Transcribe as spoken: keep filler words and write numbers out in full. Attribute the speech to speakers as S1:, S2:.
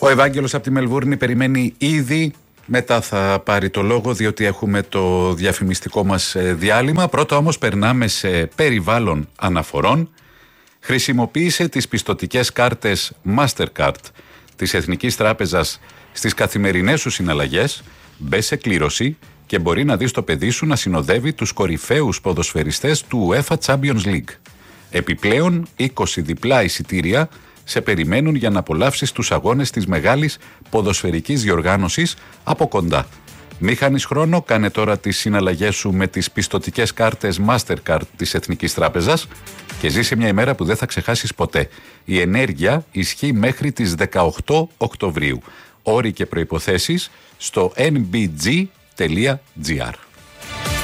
S1: Ο Ευάγγελος από τη Μελβούρνη περιμένει ήδη. Μετά θα πάρει το λόγο, διότι έχουμε το διαφημιστικό μας διάλειμμα. Πρώτα όμως περνάμε σε περιβάλλον αναφορών. Χρησιμοποίησε τις πιστωτικές κάρτες Mastercard της Εθνικής Τράπεζας στις καθημερινές σου συναλλαγές. Μπε σε κλήρωση και μπορεί να δεις το παιδί σου να συνοδεύει τους κορυφαίους ποδοσφαιριστές του UEFA Champions League. Επιπλέον, είκοσι διπλά εισιτήρια σε περιμένουν για να απολαύσεις τους αγώνες της μεγάλης ποδοσφαιρικής διοργάνωσης από κοντά. Μη χάνεις χρόνο, κάνε τώρα τις συναλλαγές σου με τις πιστωτικές κάρτες Mastercard της Εθνικής Τράπεζας και ζήσε μια ημέρα που δεν θα ξεχάσεις ποτέ. Η ενέργεια ισχύει μέχρι τις δεκαοκτώ Οκτωβρίου. Όροι και προϋποθέσεις στο εν μπι τζι τελεία τζι άρ.